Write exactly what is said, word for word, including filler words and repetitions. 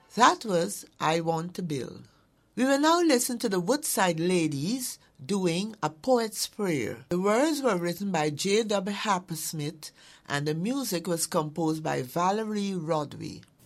That was I Want to Build. We will now listen to the Woodside Ladies doing A Poet's Prayer. The words were written by J W Harper Smith and the music was composed by Valerie Rodway.